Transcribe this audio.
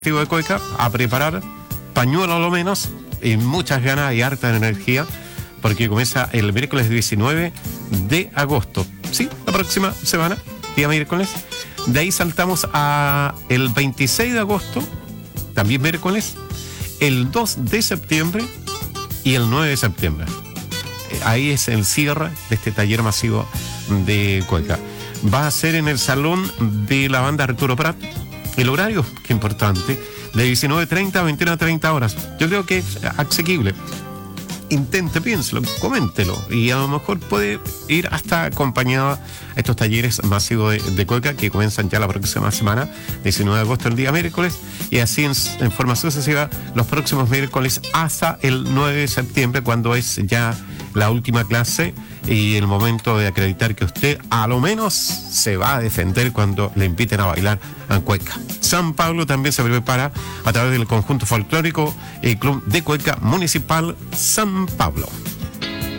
de Cueca a preparar pañuelo a lo menos y muchas ganas y harta energía porque comienza el miércoles 19 de agosto. Sí, la próxima semana, día miércoles. De ahí saltamos a el 26 de agosto, también miércoles, el 2 de septiembre y el 9 de septiembre. Ahí es el cierre de este taller masivo de Cueca. Va a ser en el salón de la banda Arturo Prat. El horario, qué importante, de 19:30 a 21:30 horas. Yo creo que es asequible. Intente, piénselo, coméntelo. Y a lo mejor puede ir hasta acompañado a estos talleres masivos de Cueca que comienzan ya la próxima semana, 19 de agosto, el día miércoles, y así en forma sucesiva los próximos miércoles hasta el 9 de septiembre, cuando es ya la última clase y el momento de acreditar que usted a lo menos se va a defender cuando le inviten a bailar en Cueca. San Pablo también se prepara a través del conjunto folclórico Club de Cueca Municipal San Pablo.